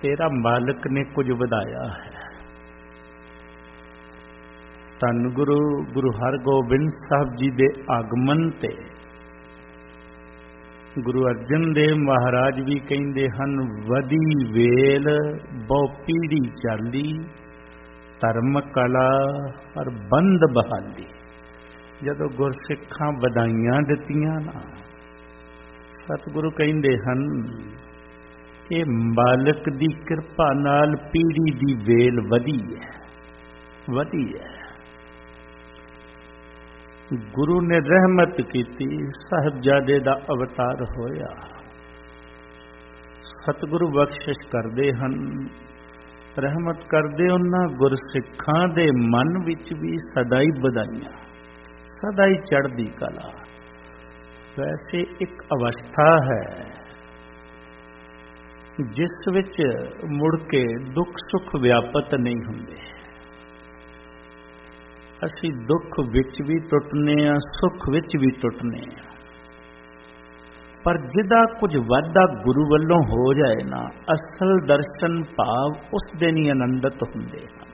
तेरा मालिक ने कुछ ਵਧਾਇਆ है। ਧੰਨ ਗੁਰੂ ਗੁਰੂ ਹਰਗੋਬਿੰਦ ਸਾਹਿਬ ਜੀ ਦੇ ਆਗਮਨ ਤੇ ਗੁਰੂ ਅਰਜਨ ਦੇਵ ਮਹਾਰਾਜ ਵੀ ਕਹਿੰਦੇ ਹਨ, ਵਧੀ ਵੇਲ ਬਹੁ ਪੀੜੀ ਚਾਲੀ, ਧਰਮ ਕਲਾ ਹਰ ਬੰਦ ਬਹਾਲੀ। ਜਦੋਂ ਗੁਰਸਿੱਖਾਂ ਵਧਾਈਆਂ ਦਿੱਤੀਆਂ ਨਾ, ਸਤਿਗੁਰੂ ਕਹਿੰਦੇ ਹਨ ਇਹ ਮਾਲਕ ਦੀ ਕਿਰਪਾ ਨਾਲ ਪੀੜੀ ਦੀ ਵੇਲ ਵਧੀ ਹੈ, ਵਧੀ ਹੈ। ਗੁਰੂ ਨੇ ਰਹਿਮਤ ਕੀਤੀ, ਸਾਹਿਬਜ਼ਾਦੇ ਦਾ ਅਵਤਾਰ ਹੋਇਆ। ਸਤਿਗੁਰੂ ਬਖਸ਼ਿਸ਼ ਕਰਦੇ ਹਨ, ਰਹਿਮਤ ਕਰਦੇ ਉਹਨਾਂ ਗੁਰਸਿੱਖਾਂ ਦੇ ਮਨ ਵਿੱਚ ਵੀ ਸਦਾ ਹੀ ਵਧਾਈਆਂ, ਸਦਾ ਹੀ ਚੜ੍ਹਦੀ ਕਲਾ। ਵੈਸੇ ਇੱਕ ਅਵਸਥਾ ਹੈ ਜਿਸ ਵਿੱਚ ਮੁੜ ਕੇ ਦੁੱਖ ਸੁੱਖ ਵਿਆਪਤ ਨਹੀਂ ਹੁੰਦੇ। ਅਸੀਂ ਦੁੱਖ ਵਿੱਚ ਵੀ ਟੁੱਟਨੇ ਆ, ਸੁੱਖ ਵਿੱਚ ਵੀ ਟੁੱਟਨੇ ਆ, ਪਰ ਜਿਹਦਾ ਕੁਝ ਵਾਧਾ ਗੁਰੂ ਵੱਲੋਂ ਹੋ ਜਾਏ ਨਾ, ਅਸਲ ਦਰਸ਼ਨ ਭਾਵ ਉਸ ਦਿਨ ਹੀ ਆਨੰਦਿਤ ਹੁੰਦੇ ਹਨ।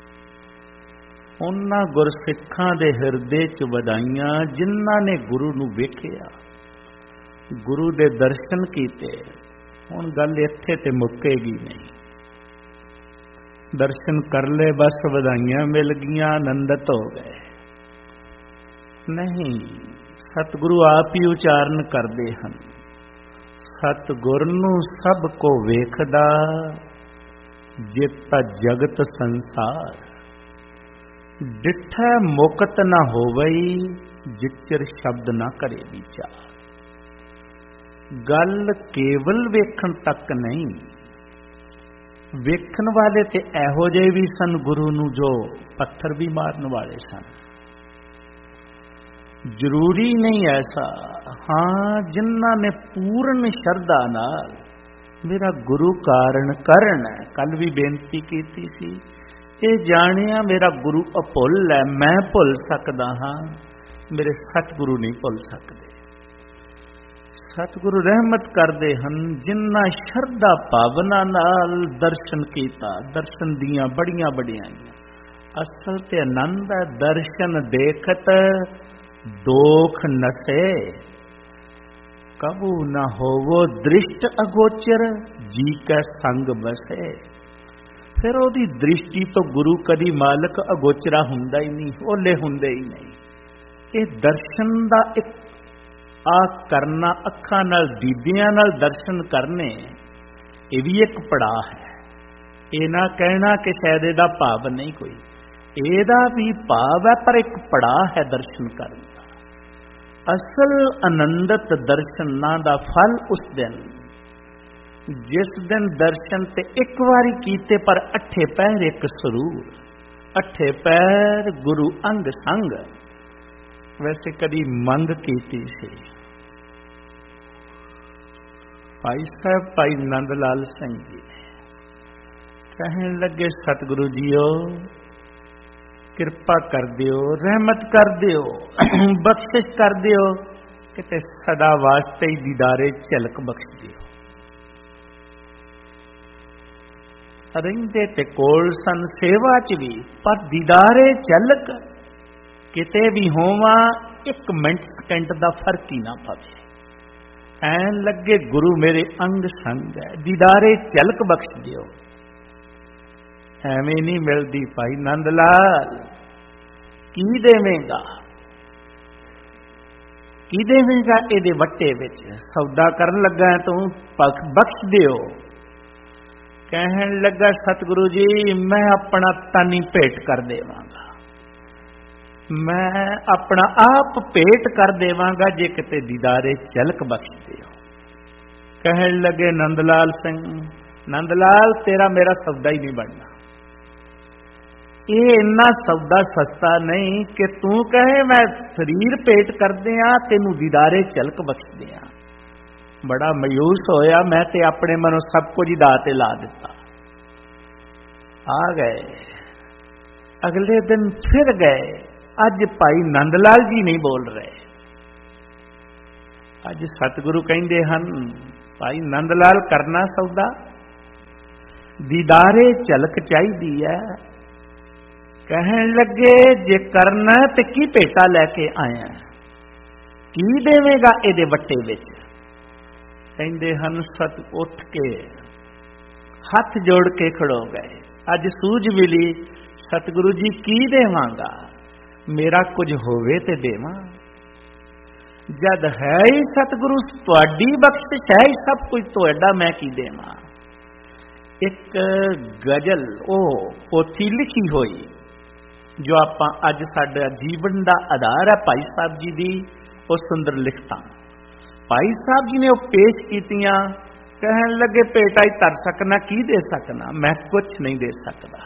ਉਹਨਾਂ ਗੁਰਸਿੱਖਾਂ ਦੇ ਹਿਰਦੇ 'ਚ ਵਧਾਈਆਂ ਜਿਨ੍ਹਾਂ ਨੇ ਗੁਰੂ ਨੂੰ ਵੇਖਿਆ, ਗੁਰੂ ਦੇ ਦਰਸ਼ਨ ਕੀਤੇ। ਹੁਣ ਗੱਲ ਇੱਥੇ ਤੇ ਮੁੱਕੇਗੀ ਨਹੀਂ। ਦਰਸ਼ਨ ਕਰ ਲਏ ਬਸ ਵਧਾਈਆਂ ਮਿਲ ਗਈਆਂ, ਆਨੰਦਿਤ ਹੋ ਗਏ, ਨਹੀਂ। ਸਤਿਗੁਰੂ ਆਪ ਹੀ ਉਚਾਰਨ ਕਰਦੇ ਹਨ, ਸਤਿਗੁਰ ਨੂੰ ਸਭ ਕੋ ਵੇਖਦਾ, ਜਿਤ ਜਗਤ ਸੰਸਾਰ, ਡਿਠੈ ਮੁਕਤ ਨਾ ਹੋਵਈ, ਜਿਚਰ ਸ਼ਬਦ ਨਾ ਕਰੇ ਵਿਚਾਰ। ਗੱਲ ਕੇਵਲ ਵੇਖਣ ਤੱਕ ਨਹੀਂ, ਵੇਖਣ ਵਾਲੇ ਤੇ ਇਹੋ ਜਿਹੇ ਵੀ ਸਨ ਗੁਰੂ ਨੂੰ ਜੋ ਪੱਥਰ ਵੀ ਮਾਰਨ ਵਾਲੇ ਸਨ। ਜ਼ਰੂਰੀ ਨਹੀਂ ਐਸਾ, ਹਾਂ ਜਿਨ੍ਹਾਂ ਨੇ ਪੂਰਨ ਸ਼ਰਧਾ ਨਾਲ ਮੇਰਾ ਗੁਰੂ ਕਾਰਨ ਕਰਨ ਹੈ। ਕੱਲ ਵੀ ਬੇਨਤੀ ਕੀਤੀ ਸੀ, ਇਹ ਜਾਣਿਆ ਮੇਰਾ ਗੁਰੂ ਅਭੁੱਲ ਹੈ, ਮੈਂ ਭੁੱਲ ਸਕਦਾ ਹਾਂ, ਮੇਰੇ ਸਤਿਗੁਰੂ ਨਹੀਂ ਭੁੱਲ ਸਕਦੇ। ਸਤਿਗੁਰੂ ਰਹਿਮਤ ਕਰਦੇ ਹਨ, ਜਿਨ੍ਹਾਂ ਸ਼ਰਧਾ ਭਾਵਨਾ ਨਾਲ ਦਰਸ਼ਨ ਕੀਤਾ, ਦਰਸ਼ਨ ਦੀਆਂ ਬੜੀਆਂ ਵਡਿਆਈਆਂ। ਅਸਲ ਤੇ ਆਨੰਦ ਹੈ ਦਰਸ਼ਨ ਦੇਖਤ, ਦੋਖ ਨਸੇ, ਕਬੂ ਨਾ ਹੋਵੋ ਦ੍ਰਿਸ਼ਟ ਅਗੋਚਰ, ਜੀ ਕੈ ਸੰਗ ਬਸੇ। ਫਿਰ ਉਹਦੀ ਦ੍ਰਿਸ਼ਟੀ ਤੋਂ ਗੁਰੂ ਕਦੀ ਮਾਲਕ ਅਗੋਚਰਾ ਹੁੰਦਾ ਹੀ ਨਹੀਂ, ਓਲੇ ਹੁੰਦੇ ਹੀ ਨਹੀਂ। ਇਹ ਦਰਸ਼ਨ ਦਾ ਇੱਕ ਆ ਕਰਨਾ, ਅੱਖਾਂ ਨਾਲ ਦੀਦਿਆਂ ਨਾਲ ਦਰਸ਼ਨ ਕਰਨੇ, ਇਹ ਵੀ ਇੱਕ ਪੜਾਅ ਹੈ। ਇਹ ਨਾ ਕਹਿਣਾ ਕਿ ਸ਼ਾਇਦ ਇਹਦਾ ਭਾਵ ਨਹੀਂ ਕੋਈ, ਇਹਦਾ ਵੀ ਭਾਵ ਹੈ, ਪਰ ਇੱਕ ਪੜਾਅ ਹੈ ਦਰਸ਼ਨ ਕਰਨ ਦਾ। ਅਸਲ ਆਨੰਦਿਤ ਦਰਸ਼ਨਾਂ ਦਾ ਫਲ ਉਸ ਦਿਨ, ਜਿਸ ਦਿਨ ਦਰਸ਼ਨ ਤੇ ਇੱਕ ਵਾਰੀ ਕੀਤੇ ਪਰ ਅੱਠੇ ਪੈਰ ਇੱਕ ਸਰੂਰ, ਅੱਠੇ ਪੈਰ ਗੁਰੂ ਅੰਗ ਸੰਗ। ਵੈਸੇ ਕਦੀ ਮੰਗ ਕੀਤੀ ਸੀ ਭਾਈ ਸਾਹਿਬ, ਭਾਈ ਨੰਦ ਲਾਲ ਸਿੰਘ ਜੀ ਕਹਿਣ ਲੱਗੇ, ਸਤਿਗੁਰੂ ਜੀਓ ਕਿਰਪਾ ਕਰ ਦਿਓ, ਰਹਿਮਤ ਕਰ ਦਿਓ, ਬਖਸ਼ਿਸ਼ ਕਰ ਦਿਓ, ਕਿਤੇ ਸਦਾ ਵਾਸਤੇ ਹੀ ਦੀਦਾਰੇ ਝਲਕ ਬਖਸ਼ ਦਿਓ। ਰਹਿੰਦੇ ਤੇ ਕੋਲ ਸਨ ਸੇਵਾ 'ਚ ਵੀ, ਪਰ ਦੀਦਾਰੇ ਝਲਕ ਕਿਤੇ ਵੀ ਹੋਵਾਂ, ਇੱਕ ਮਿੰਟ ਸਕਿੰਟ ਦਾ ਫਰਕ ਹੀ ਨਾ ਪਵੇ। ਐਨ ਲੱਗੇ ਗੁਰੂ ਮੇਰੇ ਅੰਗ ਸੰਗ ਹੈ, ਦੀਦਾਰੇ ਝਲਕ ਬਖਸ਼ ਦਿਓ। ਐਵੇਂ ਨਹੀਂ ਮਿਲਦੀ ਭਾਈ ਨੰਦ ਲਾਲ, ਕੀ ਦੇਵੇਂਗਾ, ਕੀ ਦੇਵੇਂਗਾ ਇਹਦੇ ਵੱਟੇ ਵਿੱਚ, ਸੌਦਾ ਕਰਨ ਲੱਗਾ ਤੂੰ, ਬਖਸ਼ ਦਿਓ। ਕਹਿਣ ਲੱਗਾ, ਸਤਿਗੁਰੂ ਜੀ ਮੈਂ ਆਪਣਾ ਤਨ ਹੀ ਭੇਟ ਕਰ ਦੇਵਾਂਗਾ, ਮੈਂ ਆਪਣਾ ਆਪ ਭੇਟ ਕਰ ਦੇਵਾਂਗਾ ਜੇ ਕਿਤੇ ਦੀਦਾਰੇ ਝਲਕ ਬਖਸ਼ ਦਿਓ। ਕਹਿਣ ਲੱਗੇ ਨੰਦ ਲਾਲ ਸਿੰਘ, ਨੰਦ ਲਾਲ ਤੇਰਾ ਮੇਰਾ ਸੌਦਾ ਹੀ ਨਹੀਂ ਬਣਨਾ। ਇਹ ਇੰਨਾ ਸੌਦਾ ਸਸਤਾ ਨਹੀਂ ਕਿ ਤੂੰ ਕਹੇ ਮੈਂ ਸਰੀਰ ਭੇਟ ਕਰਦੇ ਆ, ਤੈਨੂੰ ਦੀਦਾਰੇ ਝਲਕ ਬਖਸ਼ਦੇ ਆ। ਬੜਾ ਮਾਯੂਸ ਹੋਇਆ ਮੈਂ ਤੇ ਆਪਣੇ ਮਨੋਂ ਸਭ ਕੁਝ ਹੀ ਦਾਅ ਤੇ ਲਾ ਦਿੱਤਾ। ਆ ਗਏ, ਅਗਲੇ ਦਿਨ ਫਿਰ ਗਏ। ਅੱਜ ਭਾਈ ਨੰਦ ਲਾਲ ਜੀ ਨਹੀਂ ਬੋਲ ਰਹੇ, ਅੱਜ ਸਤਿਗੁਰੂ ਕਹਿੰਦੇ ਹਨ ਭਾਈ ਨੰਦ ਲਾਲ ਕਰਨਾ ਸੌਦਾ। दीदारे झलक चाहिदी है। कहन लगे जे करना ते की भेटा लैके आया, की देवेगा इहदे वट्टे विच। कहंदे हन सत उठ के हथ जोड़ के खड़ो गए। अज सूझ मिली सतगुरु जी की देवांगा, मेरा कुछ होवे ते देवां। जद है ही सतगुरु तुहाडी बख्शिश है ही सब कुछ तुहाडा, मैं की देवां। एक गजल ਉਹ पोथी लिखी होई जो आपां अज साडा जीवन दा आधार है भाई साहब जी दी, ਉਹ सुंदर लिखतां भाई साहब जी ने ਉਹ पेश कीतियां। कहन लगे पेटा ही तर सकना, की दे सकना, मैं कुछ नहीं दे सकता।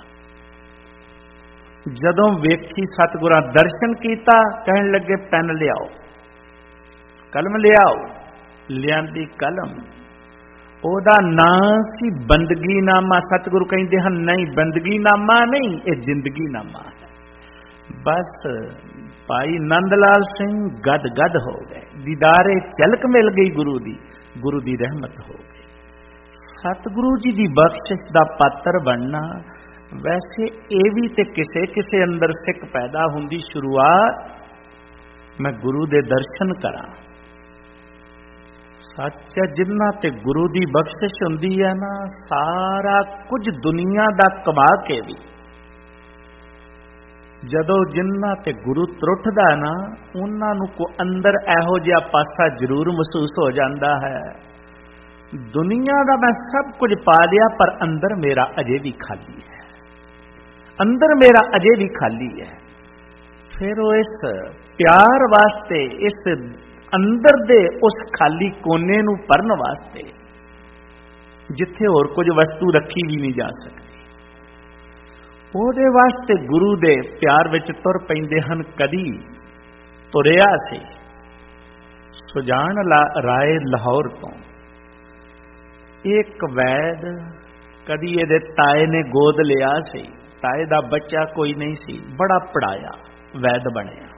जदों वेखी सतगुरां दर्शन कीता, कहन लगे पेन लियाओ, कलम लियाओ। लियांदी कलम, ओदा नाम सी बंदगी नामा। सतगुरु कहंदे हन नहीं बंदगी नामा नहीं, ये जिंदगी नामा है। बस भाई नंद लाल सिंह गद गद हो गए, दीदारे झलक मिल गई गुरु दी रहमत हो गई। सतगुरु जी की बख्शिश का पात्र बनना, वैसे ये भी ते किसे किसे अंदर सिख पैदा होंदी शुरुआत, मैं गुरु दे दर्शन करा। सच है जिन्ना ते गुरु की बख्शिश होंदी है ना, सारा कुछ दुनिया दा कमा के भी जदों जिन्ना ते गुरु त्रुटदा ना, उन्हां नूं को अंदर इहो जिहा पासा जरूर महसूस हो जाता है, दुनिया का मैं सब कुछ पा लिया पर अंदर मेरा अजे भी खाली है, अंदर मेरा अजे भी खाली है। फिर वो इस प्यार वास्ते, इस अंदर दे उस खाली कोने नूं भरन वास्ते, जिथे होर कुछ वस्तु रखी भी नहीं जा सकती, ਉਹਦੇ वास्ते गुरु दे प्यार विच तुर पैंदे हन। कदी तुरिया सी सुजान राय लाहौर तो एक वैद, कदी ਇਹਦੇ ताए ने गोद लिया सी, ताए दा बच्चा कोई नहीं सी, बड़ा पढ़ाया वैद बनया,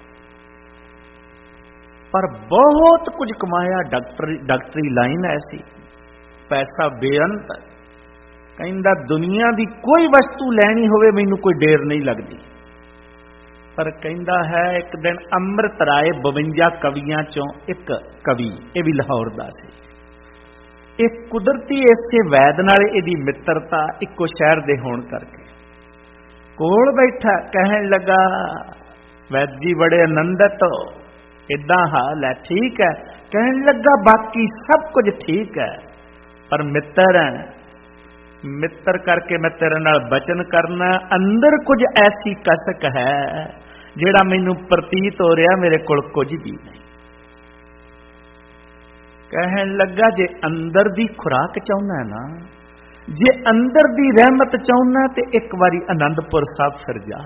पर बहुत कुछ कमाया, डॉक्टरी लाइन ऐसी, पैसा बेअंत। कहंदा दुनिया की कोई वस्तु लैनी होवे मैनू कोई देर नहीं लगती, पर कहंदा है एक दिन अमृत राय 52 कवियां चों एक कवि, ये भी लाहौर दा सी, एक कुदरती इसे वैद नाल इहदी मित्रता इक्को शहर दे होण करके कोल बैठा। कहन लगा वैद जी बड़े आनंदित हो, इदां हाल है, ठीक है। कहन लगा बाकी सब कुछ ठीक है, पर मित्र है, मित्र करके मैं तेरे नाल बचन करना, अंदर कुछ ऐसी कसक है जिहड़ा मैनू प्रतीत हो रहा मेरे कोल कुछ भी नहीं। कहन लगा जे अंदर दी खुराक चाहना ना, जे अंदर दी रहमत चाहना ते एक बारी आनंदपुर साहब फिर जा।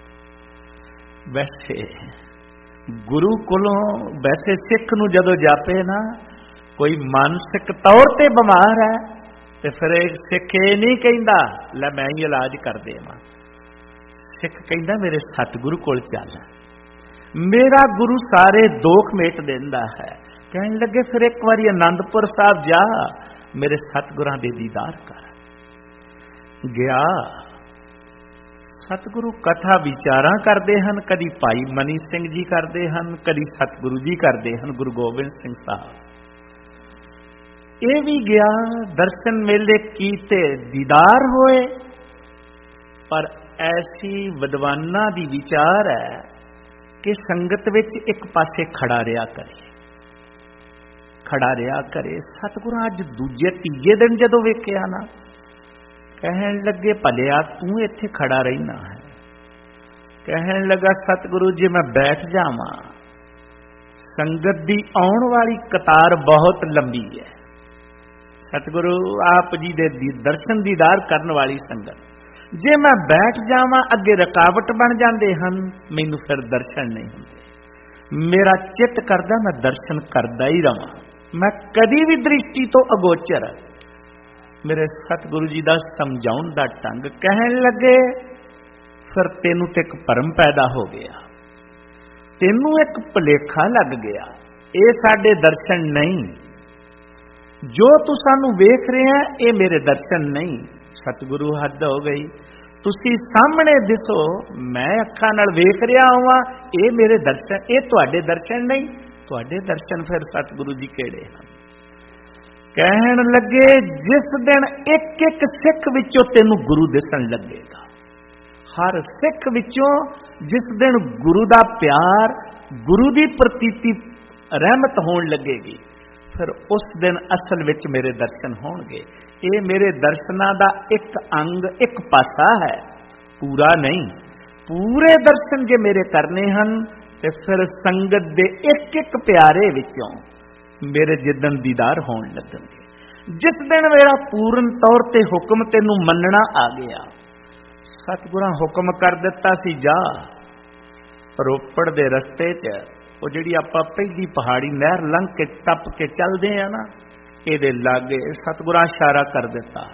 वैसे गुरु कोलों, वैसे सिख नू जदों जापे ना कोई मानसिक तौर ते बीमार है, ते फिर सिख ये नहीं कहता लै मैं ही इलाज कर देवां। सिख कहता मेरे सतगुरु कोल चल, मेरा गुरु सारे दोख मेट देंदा है। कहन लगे फिर एक बारी आनंदपुर साहब जा, मेरे सतगुरां दे दीदार कर। गया, सतगुरु कथा विचारां करते हैं, कदी भाई मनी सिंह जी करते हैं, कदी सतगुरु जी करते हैं, गुरु गोबिंद सिंह साहब। ये भी गया, दर्शन मेले कीते, दीदार होए, पर ऐसी विद्वाना दी विचार है कि संगत विच एक पासे खड़ा रहा करे, खड़ा रहा करे। सतगुरु अज दूजे तीजे दिन जदों वेखिया ना, कहन लगे भलिया तू इत्थे खड़ा रहना है। कहन लगा सतगुरु जी मैं बैठ जावां, संगत दी आउण वाली कतार बहुत लंबी है। सतगुरु आप जी दे दर्शन दीदार करने वाली संगत, जे मैं बैठ जावां अगे रुकावट बन जाते हैं, मैनू फिर दर्शन नहीं होंदे। मेरा चित्त करदा मैं दर्शन करदा ही रवां, मैं कदी भी दृष्टि तो अगोचर। मेरे सतगुरु जी का समझाउण दा ढंग, कहन लगे फिर तेनू ते एक भरम पैदा हो गया, तेनू एक भुलेखा लग गया, ये साडे दर्शन नहीं, जो तू सानू वेख रहे हैं ये मेरे दर्शन नहीं, सतगुरु हद हो गई, तुसी सामने दिसो, मैं अखां नाल वेख रिहा होवां, ये मेरे दर्शन, ये तुहाडे दर्शन नहीं, तुहाडे दर्शन फिर सतगुरु जी किहड़े हन। कहण लगे जिस दिन एक एक सिख विचों तेनू गुरु दिसण लगेगा, हर सिख विचों जिस दिन गुरु दा प्यार, गुरु दी प्रतीति रहमत होण लगेगी, फिर उस दिन असल विच मेरे दर्शन होणगे। ये मेरे दर्शनां दा एक अंग, एक पासा है, पूरा नहीं। पूरे दर्शन जे मेरे करने हन ते फिर संगत दे एक एक प्यारे विचों मेरे जिदन दीदार होण लगणगे। जिस दिन मेरा पूर्ण तौर ते हुक्म तेनू मनना आ गया, सतगुरां हुक्म कर दिता सी, जा रोपड़ दे रस्ते च वो जिहड़ी आपां पहली पहाड़ी नहर लंघ के टप के चलदे आ ना, इहदे लागे सतगुरां इशारा कर दिता।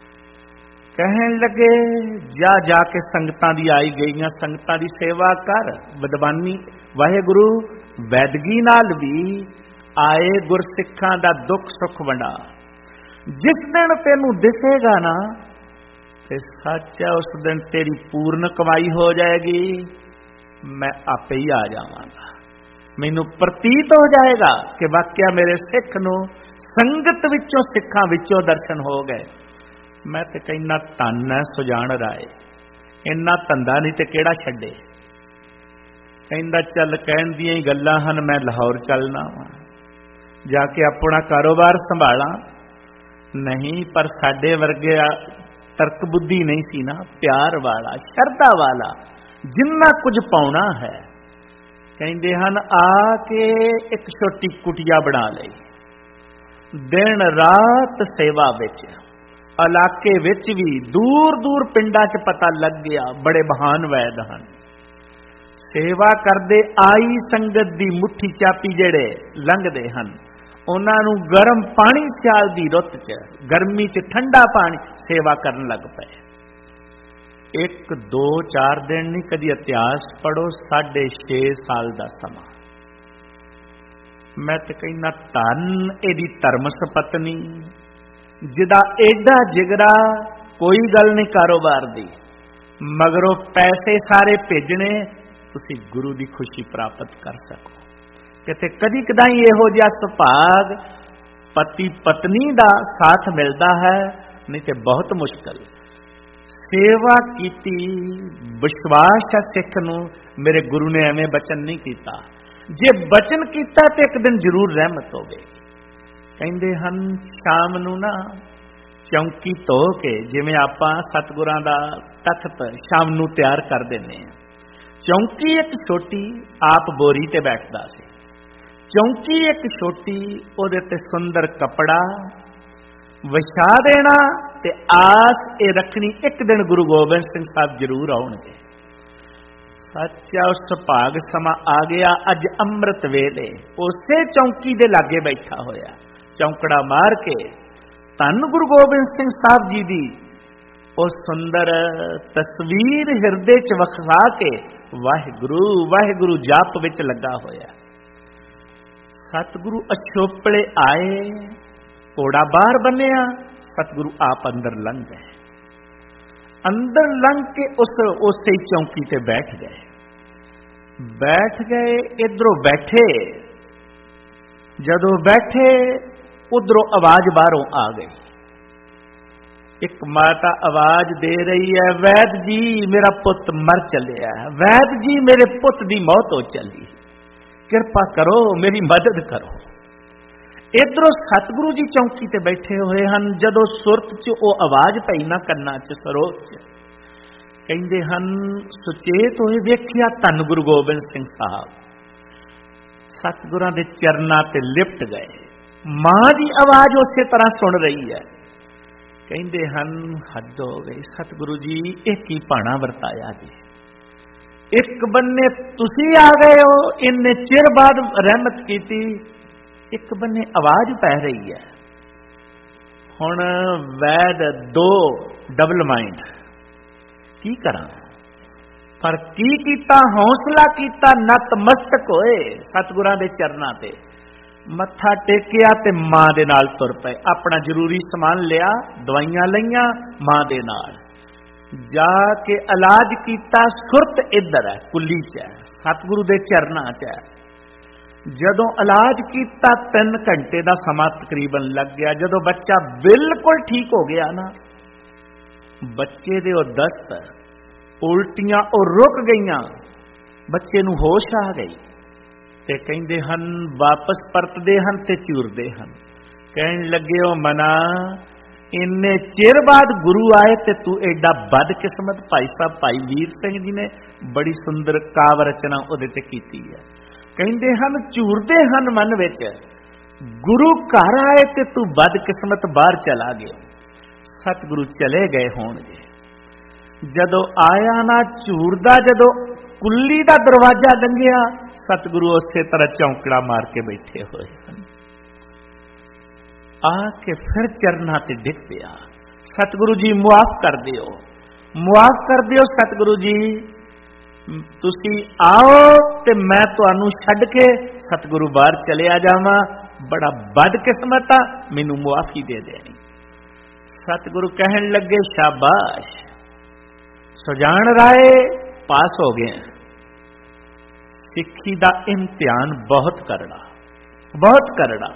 कहण लगे जा जाके संगतां दी आई गईयां संगतां दी सेवा कर, विद्वानी वाहिगुरू वैदगी नाल भी आए गुरसिखां दा दुख सुख वंडा। जिस दिन तेनू दिसेगा ना ते सच है, उस दिन तेरी पूर्ण कमाई हो जाएगी, मैं आपे ही आ जावांगा। मैनू प्रतीत हो जाएगा कि वाकया मेरे सिख नू संगत विचों सिखां विचों दर्शन हो गए। मैं ते कहना धन है सुजान राय, इन्ना धंधा नहीं ते केड़ा छड्डे। कहंदा चल कहण दियां ही गल्लां हन, मैं लाहौर चलना वा, जाके अपना कारोबार संभाला। नहीं, पर साडे वर्गे तर्क बुद्धि नहीं सी ना, प्यार वाला शरधा वाला जिन्ना कुछ पाउना है, कहंदे हन आके एक छोटी कुटिया बना लई, दिन रात सेवा विच, इलाके विच भी दूर दूर पिंडां च पता लग गया बड़े महान वैद हन। सेवा करदे आई संगत दी मुट्ठी चापी जेड़े लंघदे हन, उन्हां नूं गरम पानी सियाल दी रुत च, गर्मी च ठंडा पानी सेवा करन लग पए। एक दो चार दिन नहीं, कदी इतिहास पढ़ो 6.5 साल का समा। मैं तो कहना धन एदी धर्म सपत्नी जिदा एडा जिगरा, कोई गल नहीं कारोबार दी, मगरों पैसे सारे भेजने तुसी गुरु दी खुशी प्राप्त कर सको। किते कदी कदाई इहो जिहा सुभाग पति पत्नी दा साथ मिलता है, नहीं तो बहुत मुश्किल। सेवा कीती, विश्वास है सिख नूं, मेरे गुरु ने एवें बचन नहीं कीता, जे बचन कीता तो एक दिन जरूर रहमत होवेगी। कहंदे हन शाम नूं ना चौंकी धो के, जिवें आपां सतगुरां दा तख्त शाम नूं तैयार कर दिंदे आ, चौंकी एक छोटी आप बोरी ते बैठदा सी, चौंकी एक छोटी उहदे ते सुंदर कपड़ा विछा देना ते आस ये रखनी एक दिन गुरु गोबिंद सिंह साहब जरूर आउणगे। सच्चा उस सुभाग समा आ गया, अज अमृत वेले उसे चौंकी दे लागे बैठा होया, चौंकड़ा मार के धन गुरु गोबिंद सिंह साहब जी दी उस सुंदर तस्वीर हिरदे च वखा के वाहिगुरु वाहिगुरु जाप विच लगा होया। सतगुरु अछोपड़े आए, घोड़ा बाहर बनिया, सतगुरु आप अंदर लंघ गए। अंदर लंघ के उस चौंकी ते बैठ गए। इधरों बैठे, जदों बैठे उधरों आवाज बाहरों आ गई। एक माता आवाज दे रही है, वैद जी मेरा पुत मर चलिया है, वैद जी मेरे पुत दी मौत हो चली, कृपा करो मेरी मदद करो। इधरों सतगुरु जी चौंकी ते बैठे हुए हैं, जदों सुरत च वो आवाज पई ना कन्ना च सरोत च, कहंदे हन सुचेत होए वेखिया धन गुरु गोबिंद सिंह साहब सतगुरां दे चरनां ते लिपट गए। मां दी आवाज उसे तरह सुन रही है, कहंदे हन हद हो गई सतगुरु जी, एक ही भाणा वरताया जी। एक बन्ने तुसी आ गए हो, इन्ने चिर बाद रहमत कीती, एक बन्ने आवाज पै रही है। हुण वैद दो डबल माइंड, की करा, पर की कीता, हौसला कीता, नतमस्तक होए सतगुरां दे चरनां ते। मत्था टेकिया ते मां दे नाल तुर पे, अपना जरूरी समान लिया, दवाइयां लईयां, मां दे नाल जाके इलाज कीता। सुरत इधर है, कुली च है, सतगुरु दे चरना च है। जदों इलाज कीता 3 घंटे का समा तकरीबन लग गया। जदों बच्चा बिल्कुल ठीक हो गया ना, बच्चे दे ओ दस्त उल्टियां ओ रुक गईयां, बच्चे नूं होश आ गई ते कहंदे हन वापस परतदे हन ते चूरदे हन। कहण लगे ओ मना, इन्ने चिर बाद गुरु आए ते तू एडा बदकिस्मत। भाई साहब भाई वीर सिंह जी ने बड़ी सुंदर काव रचना उहदे ते कीती है। कहंदे हन चूरदे हन मन विच, गुरु घर आए ते तू बदकिस्मत बाहर चला गया। सतगुरु चले गए होणगे। जदों आया ना चूरदा, जदों कुल्ली दा दरवाजा लंघिया, सतगुरु उसे तरह चौंकड़ा मार के बैठे हुए हैं। आके फिर चरना ते डिग पिया। सतगुरु जी मुआफ कर दियो, मुआफ कर दियो सतगुरु जी, तुसी आओ ते मैं तुहानू छड्ड के सतगुरु बाहर चलिया जावां, बड़ा बदकिस्मत आ, मैनू मुआफी दे देनी। सतगुरु कहन लगे शाबाश, सुजान राय पास हो गए। सिक्खी दा इम्तिहान बहुत करड़ा, बहुत करड़ा।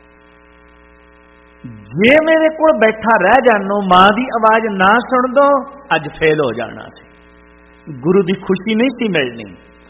जे मेरे को बैठा रह जानो, मां दी आवाज ना सुन दो, अज फेल हो जाना सी, गुरु दी खुशी नहीं सी मिलनी।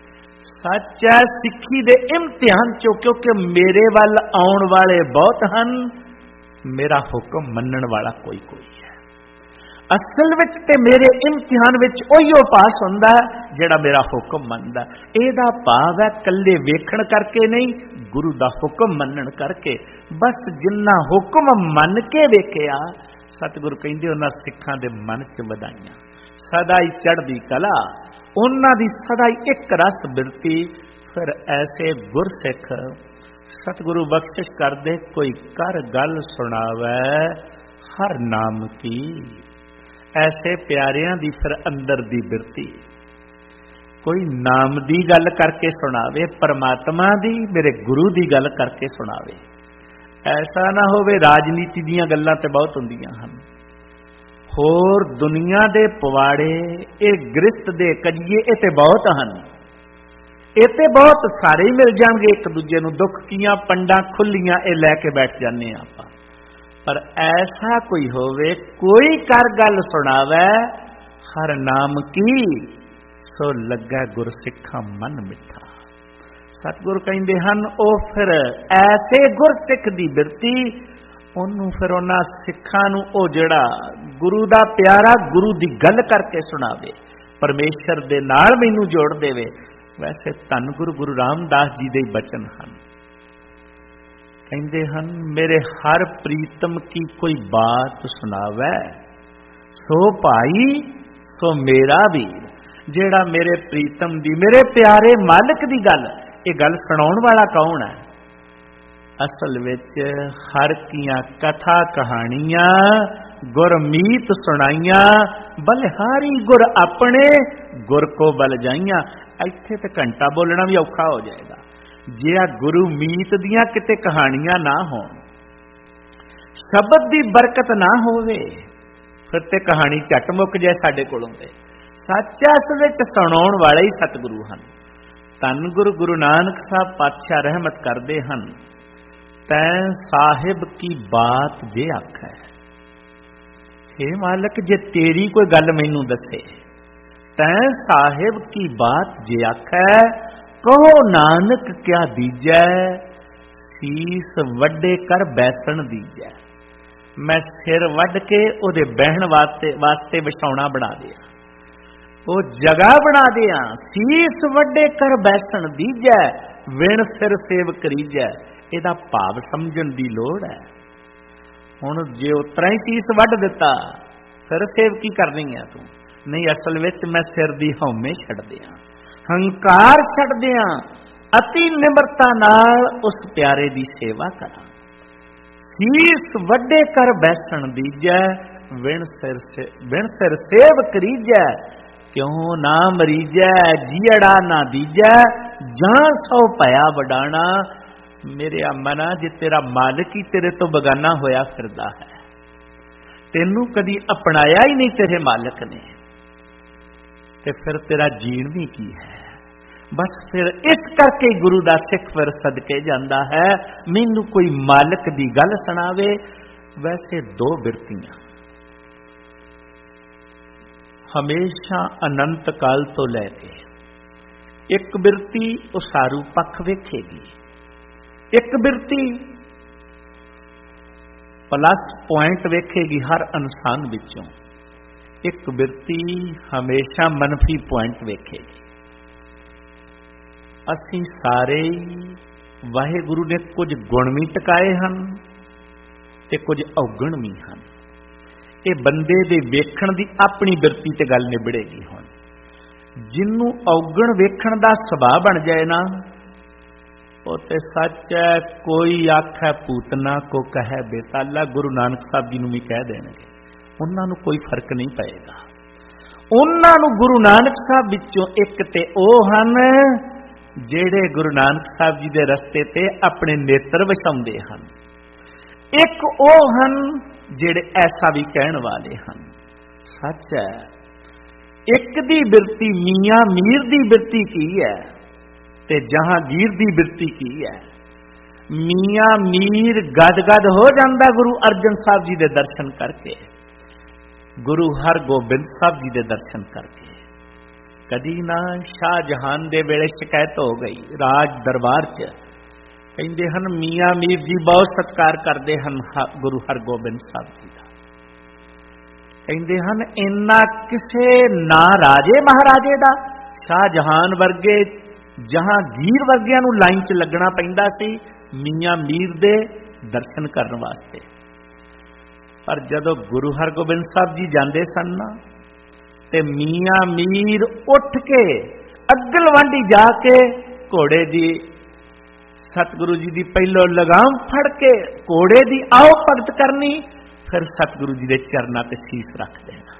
सच है सिक्खी दे इम्तिहान चो, क्योंकि मेरे वल आउण वाले बहुत हन, मेरा हुक्म मनण वाला कोई कोई है। असल विच ते मेरे इम्तिहान विच ओहिओ पास हुंदा जिहड़ा मेरा हुक्म मनदा। इहदा भाव है कल्ले वेखण करके नहीं, गुरु दा हुक्म मनण करके। बस जिन्ना हुक्म मन के वेखिया, सतगुरु कहंदे उन्हां सिखां दे मन च वधाइयां, सदा ही चढ़दी कला, उन्हां दी सदा ही एक रस बिरती। फिर ऐसे गुरसिख सतगुरु बख्शिश कर दे, कोई कर गल सुनावै हर नाम की। ऐसे प्यारियां दी फिर अंदर दी बिरती, कोई नाम दी गल करके सुनावे, परमात्मा दी, मेरे गुरु दी गल करके सुनावे। ऐसा ना होवे राजनीति दीयां गल्लां ते बहुत हुंदियां हन, होर दुनिया दे पवाड़े, ये गृहस्थ दे कजिए ये ते बहुत हन, ये ते बहुत सारे ही मिल जाणगे। एक दूजे नूं दुख कीआं पंडां खुल्लियां ये लैके बैठ जाने आपां। पर ऐसा कोई होवे, कोई कर गल सुनावे हर नाम की, सो लगा गुरसिखा मन मिठा। सतगुरु कहंदे हन ओ फिर ऐसे गुरसिख दी बिरती, ओनू फिर उन्हां सिखां नूं ओ जिहड़ा गुरु दा प्यारा गुरु दी गल करके सुनावे, परमेश्वर दे नाल मैनू जोड़ देवे। वैसे धन गुरु गुरु रामदास जी दे बचन हन। कहंदे हन मेरे हर प्रीतम की कोई बात सुनावे, सो भाई सो मेरा वीर। जेड़ा मेरे प्रीतम दी, मेरे प्यारे मालिक दी गल, ये गल सुनाउण वाला कौन है? असल विच हर कियां कथा कहानियां गुरमीत सुनाइयां, बलिहारी गुर अपने गुर को बल जाइयां। इत्थे ते घंटा बोलना भी औखा हो जाएगा जे आ गुरु मीत दियां किते कहानियां ना होण, शब्द दी बरकत ना होवे, फिर ते कहानी झट मुक जाए साडे कोलों। ते सच असल विच सुणाउण वाले ही सतगुरु हन। धन गुरु गुरु नानक साहब पातशाह रहमत करदे हन, तैं साहिब की बात जे आखै, हे मालक जे तेरी कोई गल मैनू दसे, तैं साहिब की बात जे आखै, कहो नानक क्या दीजै, सीस वड्डे कर बैसण दीजै। मैं सिर वड्ड के ओदे बहन वास्ते विछाउणा बना दिया, वो जगह बना दिया। सीस वड्डे कर बैसण दीजै, विण सिर सेव करीजै। इहदा भाव समझण दी लोड़ है। हुण जे उतरा ही सीस वड्ड दिता, फिर सेव की करनी है तू? नहीं, असल विच मैं सिर दी हौमे छड्ड दियां, हंकार छड्ड दियां, अति निमरता नाल उस प्यारे दी सेवा करा। सीस वड्डे कर बैसण दीजै, विण सिर सेव करीजै। क्यों ना मरीजै, जीअड़ा ना दीजै, जां सौ भया वडाणा। मेरे मना जे तेरा मालिक ही तेरे तो बगाना होया फिरदा है, तेनू कदी अपनाया ही नहीं तेरे मालिक ने, ते फिर तेरा जीण भी की है। बस फिर इस करके गुरु दा सिख फिर सदके जांदा है, मैनू कोई मालिक दी गल सुनावे। वैसे दो बिरतियां हमेशा अनंत काल तो लैके, एक बिरती उसारू पक्ष वेखेगी, एक बिरती प्लस पॉइंट वेखेगी हर इंसान विचों, एक बिरती हमेशा मनफी पॉइंट वेखेगी। असीं सारे वाहिगुरु ने कुछ गुण भी टकाए हैं ते कुछ औगण भी हैं। ये बंदे दे वेखण दी अपनी बिरती ते गल निबड़ेगी। हुण जिन्नू औगण वेखण दा सुभाव बन जाए ना, वो ते सच है। कोई आखे पूतना को कहे बेताला, गुरु नानक साहब जी नूं भी कह देणगे, उन्हां नूं कोई फर्क नहीं पएगा। उन्हां नूं गुरु नानक साहब विचों एक ते ओह हन जेड़े गुरु नानक साहब जी दे रस्ते ते अपने नेत्र वछाउंदे हन, एक ओह हन जेड़े ऐसा भी कहण वाले हन। सच है, एक दी बिरती मियां मीर दी बिरती की है ते जहांगीर दी बिरती की है। मियां मीर गद-गद हो जांदा गुरु अर्जन साहब जी दे दर्शन करके, गुरु हरगोबिंद साहब जी दे दर्शन करके। कदी ना शाहजहान दे वेले शिकायत हो गई राज दरबार च, कहंदे हन मियां मीर जी बहुत सत्कार करते हैं गुरु हरगोबिंद साहब जी का। कहंदे हन इन्ना किसे ना राजे महाराजे दा, शाहजहान वर्गे जहांगीर वर्गियां नूं लाइन च लगना पैंदा सी मियां मीर दे दर्शन करने वास्ते। पर जदों गुरु हरगोबिंद साहब जी जांदे सन ना, ते मियां मीर उठ के अग्गलवांडी जाके घोड़े दी सतगुरु जी दी पहलो लगाम फड़ के घोड़े दी आओ भगत करनी, फिर सतगुरु जी दे चरनां ते शीस रख देना।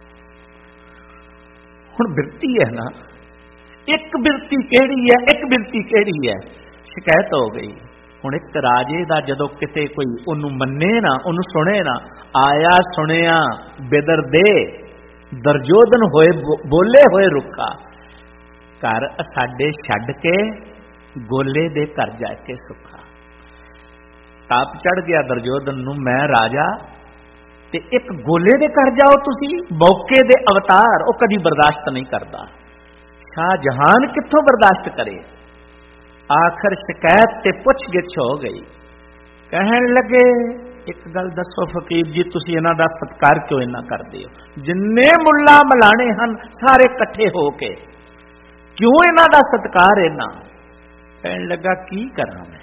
हुण बिरती है ना, एक बिरती केड़ी है, एक बिरती केड़ी है। शिकायत हो गई। हुण एक राजे दा जदों किते कोई उन्नू मन्ने ना, उन्नू सुने ना, आया सुनिया बिदर दे दरजोधन होए बोले होए रुका, घर साडे छड्ड के गोले दे घर जाके सुखा। ताप चढ़ गया दरजोधन नूं, मैं राजा ते एक गोले दे घर जाओ तुसी, मौके दे अवतार, वो कदी बर्दाश्त नहीं करता। शाहजहान कित्थों बर्दाश्त करे। आखिर शिकायत ते पुछ गिछ हो गई। कहन लगे एक गल दसो फकीर जी, तुसी इन्हां दा सत्कार क्यों इन्ना करदे हो? जिन्ने मुल्ला मलाने हन सारे इकट्ठे हो के, क्यों इन्हां दा सत्कार इन्ना? कहन लगा की करा मैं,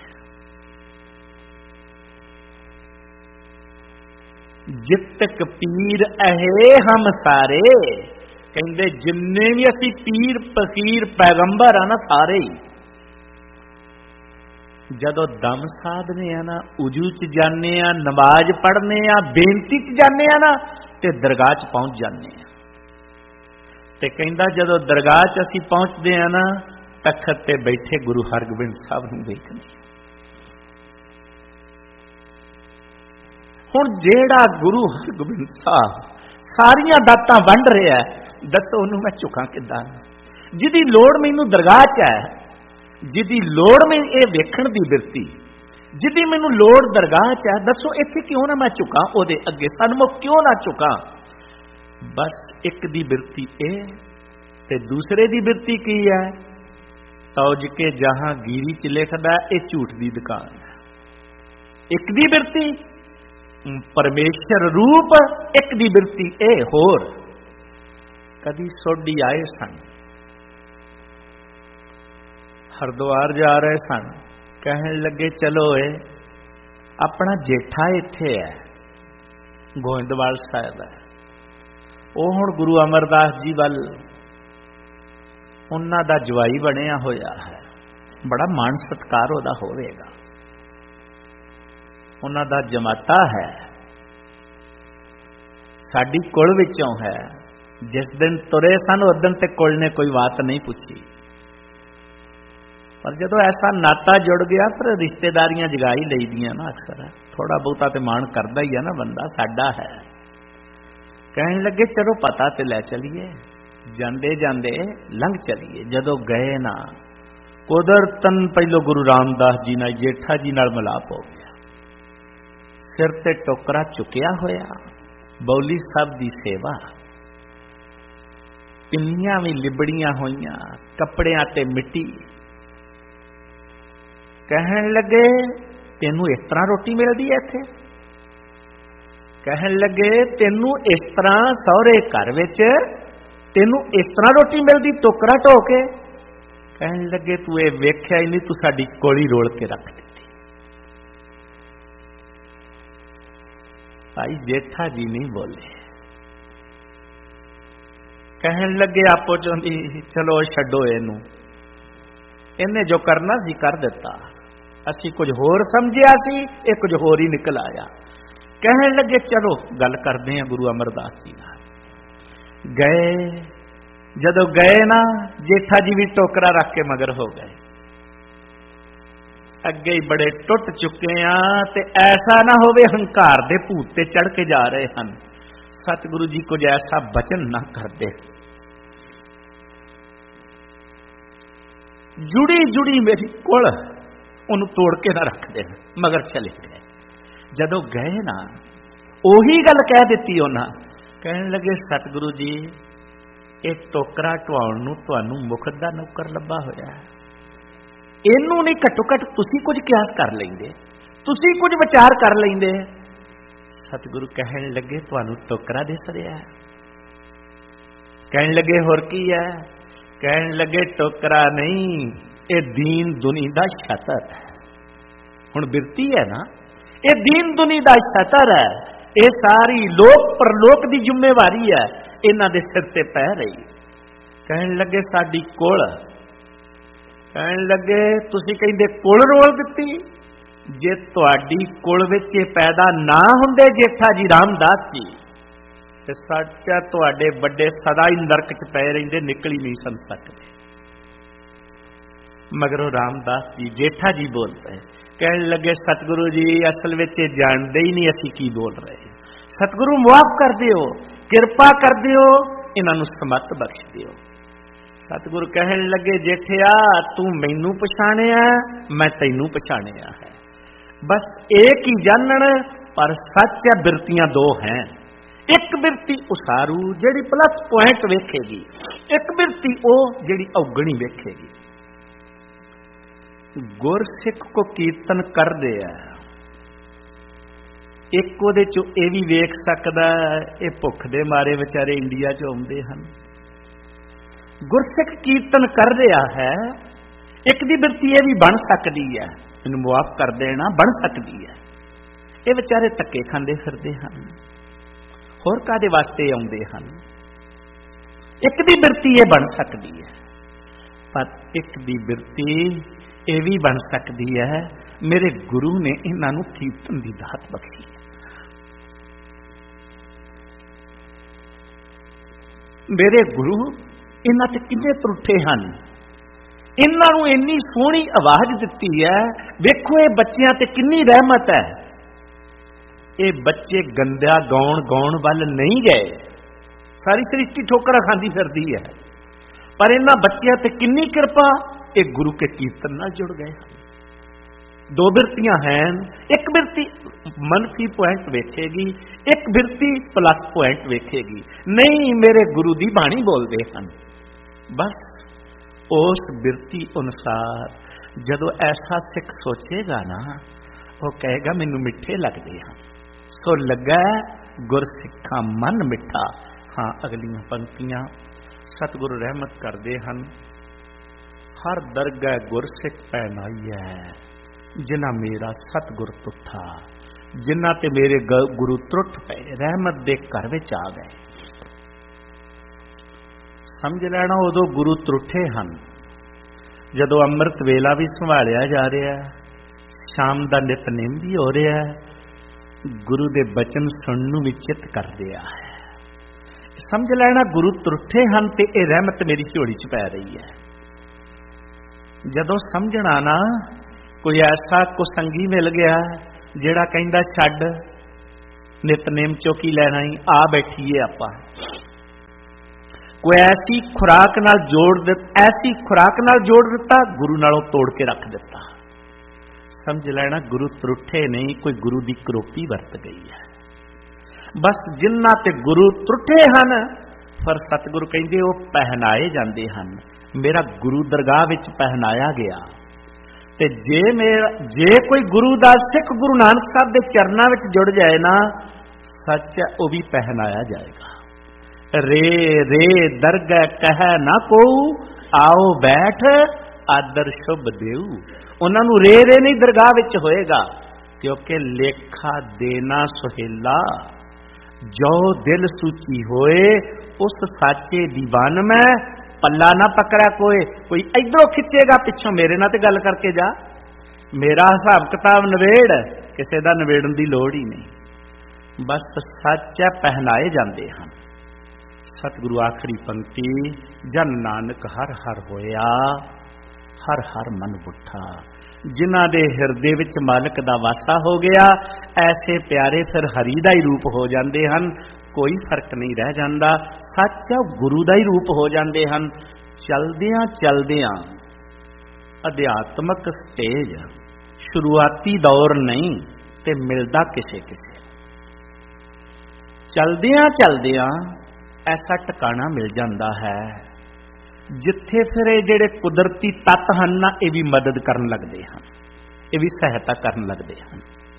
जितक पीर अहे हम सारे। कहंदे जिन्ने भी असी पीर फकीर पैगंबर आ ना, सारे ही जदों दम साधने आ ना, उजू च जाने आ, नमाज पढ़ने आ, बेनती च जाने आ ना, ते दरगाह च पहुंच जाने आ। ते कहंदा जदों दरगाह च असी पहुंचदे आ ना, तखत ते बैठे गुरु हरगोबिंद साहब नूं देखने। हुण जेड़ा गुरु हरगोबिंद साहब सारियां दातां वंड रहा है, दसो उन्होंने मैं झुकां किदां? जिहदी लोड़ मैनूं दरगाह च है, जिहदी लोड़ मैं ये वेखण दी बिरती, जिहदी मैनूं लोड़ दरगाह च है, दसो इत्थे क्यों ना मैं झुकां ओहदे अगे, सन्मुख क्यों ना झुकां? बस एक दी बिरती ए ते दूसरे दी बिरती की है? तौज के जहांगीरी च लिखदा ये झूठ दी दुकान है। एक दी बिरती परमेश्वर रूप, एक दी बिरती ए होर। कदी सोडी आए सन, हरिद्वार जा रहे सन, कहन लगे चलो अपना जेठा इत्थे है, गोविंदवाल साहिब है, वो हुण गुरु अमरदास जी वल उन्हां दा जवाई बनिया होया है, बड़ा मान सत्कार उहदा होवेगा, उन्हां दा जमाता है, साडी कुल विचों है। जिस दिन तुरे सन उस दिन ते कुल ने कोई बात नहीं पूछी। पर जदों ऐसा नाता जुड़ गया फिर रिश्तेदारियां जगा ही लईदियां ना अक्सर। थोड़ा बहुता तो मान करता ही है ना बंदा, साडा है। कहने लगे चलो पता ते लै चलीए, जांदे जांदे लंघ चलीए। जदों गए ना कुदरतन पहलो गुरु रामदास जी नाल जेठा जी नाल मिलाप हो गया। सिर ते टोकरा चुकिया होया, बौली साहब दी सेवा, पिन्नियां भी लिबड़ियां होइयां, कपड़ियां ते मिट्टी। कहन लगे तेनू इस तरह रोटी मिलती है इत्थे? कहन लगे तेनू इस तरह सौरे घर विच तेनू इस तरह रोटी मिलती टोकरा ढो के? कहन लगे तू ये वेख्या ही नहीं, तू साडी कोली रोल के रख दी। भाई जेठा जी नहीं बोले। कहन लगे आपो चाहती चलो छड्डो इनू, इन्हें जो करना सी कर दिता, असी कुछ होर समझिया सी, ये कुछ होर ही निकल आया। कहन लगे चलो गल करते हैं गुरु अमरदास जी नाल। गए, जदों गए ना जेठा जी भी टोकरा रख के मगर हो गए। अगे ही बड़े टुट चुके हैं ते ऐसा ना होवे हंकार दे भूत ते चढ़ के जा रहे हैं। सतगुरु जी कुछ ऐसा बचन ना कर दे। जुड़ी जुड़ी मेरी कुल उन्हें तोड़ के ना रख दे, मगर चले गए। जदों गए ना ओही गल कह दी उन्हें। कहने लगे सतगुरु जी एक टोकरा ढवाउण नूं तुहानूं मुखत दा नौकर लब्भा होया, इनू नहीं घट्टो घट तुसी कुछ कियास कर लेंदे, तुसी कुछ विचार कर लेंदे। सतगुरु कहने लगे तुहानूं टोकरा दिस रिहा? कहने लगे होर की है? कहने लगे टोकरा नहीं, ये दीन दुनी दा छतर है। हुण बिरती है ना, ये दीन दुनी दा छतर है, ये सारी लोक परलोक दी जिम्मेवारी है, इन्हां दे सिर ते पै रही। कहने लगे साडी कुल। कहने लगे तुसी कहंदे कुल रोल दित्ती? जे तुहाडी कुल विच पैदा ना हुंदे जेठा जी रामदास जी ते सच्चा तुहाडे बड़े सदा ही नरक च पै रहिंदे, निकल ही नहीं सन सकदे। मगरों रामदास जी जेठा जी बोल रहे। कहने लगे सतगुरु जी असल में जानते ही नहीं असी की बोल रहे। सतगुरु मुआफ कर दियो, कृपा कर दियो, इन्हां समत बख्श दियो। सतगुरु कहने लगे जेठिया तू मैनू पछाणिया, मैं तैनू पछाणिया है, बस एक ही जानन, पर सच बिरतियां दो हैं। एक बिरती उसारू जिहड़ी प्लस पॉइंट वेखेगी, एक बिरती ओ जिहड़ी औगणी वेखेगी। गुरसिख को कीर्तन कर दे एक ओदे चो ये भी वेख सकदा, ये भुख दे मारे बेचारे इंडिया चो आउंदे हन। गुरसिख कीर्तन कर रहा है, एक दी बिरती ये भी बन सकती है, इन्हूं मुआफ कर देना बन सकती है। ये बेचारे धक्के खांदे फिरदे हन, होर कादे वास्ते आउंदे हन। एक दी बिरती ये बन सकती है, पर एक दी बिरती ये भी बन सकती है। मेरे गुरु ने इन्हां नूं कीर्तन दी दात बख्शी। मेरे गुरु इन्हां ते किन्ने त्रुठे हन, इन्हां नूं इन्नी सोहनी आवाज दित्ती है। वेखो ये बच्चियां ते किन्नी रहमत है। ये बच्चे गंदा गाउण वाल नहीं गए, सारी सृष्टि ठोकर खांदी फिरदी है, पर इन्हां बच्चियां ते किन्नी कृपा, ये गुरु के कीर्तन नाल जुड़ गए। दो बिरतियां हैं, एक बिरती मनफी पॉइंट वेखेगी, एक बिरती प्लस पॉइंट वेखेगी। नहीं मेरे गुरु दी बाणी बोलते हैं। बस उस बिरती अनुसार जदों ऐसा सिख सोचेगा ना, वो कहेगा मैनू मिठे लगते हैं। सो लगा गुरसिखा मन मिठा। हाँ अगलियां पंक्तियां सतगुरु रहमत करते हैं। हर दरगह गुरसिख पैनाई है, जिन्ना मेरा सतगुर तुठा, जिन्ना ते मेरे गुरु त्रुट पे रहमत दे घर विच आ गए। समझ लेना उदों गुरु त्रुठे हैं जदों अमृत वेला भी संभालिया जा रहा है, शाम का नितनेम भी हो रहा है, गुरु दे बचन सुनने भी चित कर दिया है। समझ लेना गुरु त्रुठे हैं ते ये रहमत मेरी झोली च पै रही है। जदों समझना ना कोई ऐसा कुसंगी मिल गया जिहड़ा कहंदा छड्ड नितनेम चों की लैना ही, आ बैठीए आपां, कोई ऐसी खुराक नाल जोड़ दिता गुरु नालों तोड़ के रख दिता। समझ लेना गुरु त्रुठे नहीं, कोई गुरु दी करोपी वरत गई है। बस जिन्ना ते गुरु त्रुठे हन पर सतगुरु कहंदे वो पहनाए जांदे हन। मेरा गुरु दरगाह विच पहनाया गया ते जे कोई गुरु दा सिख गुरु नानक साहब दे चरनां विच जुड़ जाए ना, सच है वो भी पहनाया जाएगा। रे रे दरगह कह ना को, आओ बैठ आदर शुभ देऊ। उन्होंने रे रे नहीं दरगाह विच होएगा, क्योंकि लेखा देना सुहेला जो दिल सूची होए उस साचे दीवान में पल्ला ना पकड़ा कोई इधरों खिंचेगा पिछों मेरे नाल ते गल करके जा, मेरा हिसाब किताब नवेड़, किसी दा नवेड़न दी लोड़ ही नहीं। बस सच है पहनाए जाते हैं। सतगुरु आखिरी पंक्ति, जन नानक हर हर होया हर हर मन बुठा। जिन्हां दे हिरदे विच मालक दा वासा हो गया, ऐसे प्यारे फिर हरि दा ही रूप हो जाते हैं, कोई फर्क नहीं रह जाता। सच गुरु दा ही रूप हो जाते हैं। चलदियां चलदियां अध्यात्मक स्टेज शुरुआती दौर नहीं ते मिलदा किसे किसे, चलदियां चलदियां ऐसा टिकाणा मिल जाता है जिथे फिर ये जेड़े कुदरती तत्त हैं ना, ये भी मदद करन लगते हैं, ये भी सहायता करन लगते हैं।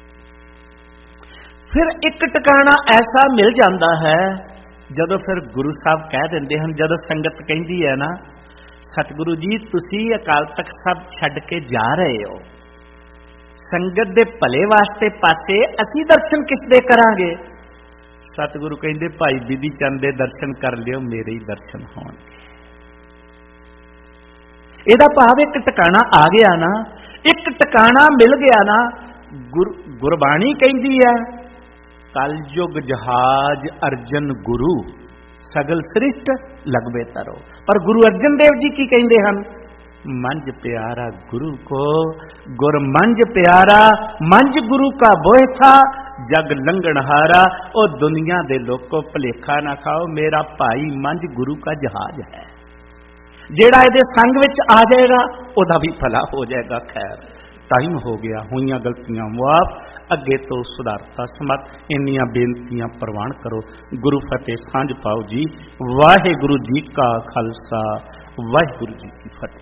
फिर एक टिकाणा ऐसा मिल जाता है जदों फिर गुरु साहब कह देंगे हैं, जदों संगत कहती है ना, सतगुरु जी तुसी अकाल तख्त साहब छड्ड के जा रहे हो, संगत दे भले वास्ते पासे असी दर्शन किस दे करांगे। सतगुरु कहते भाई बिधि चंद दे दर्शन कर लियो, मेरे ही दर्शन होणगे। इहदा भाव एक टिकाणा आ गया ना, एक टिकाणा मिल गया ना। गुरबाणी कहती है कलयुग जहाज अर्जन गुरु सगल सृष्ट लगवे तरो। पर गुरु अर्जन देव जी की कहते हैं, मंज प्यारा गुरु को गुर मंज प्यारा, मंज गुरु का बोह था जग लंघनहारा। ओ दुनिया दे लोगों भलेखा ना खाओ, मेरा भाई मंज गुरु का जहाज है, जेड़ा इहदे संग विच आ जाएगा ओदा भी भला हो जाएगा। खैर टाइम हो गया, हुईयां गलतियां मुआफ, अगे तो सुधारता समत। इन्नियां बेनतियां प्रवान करो। गुरु फतेह सांझ पाओ जी। वाहिगुरु जी का खालसा, वाहिगुरु जी की फतेह।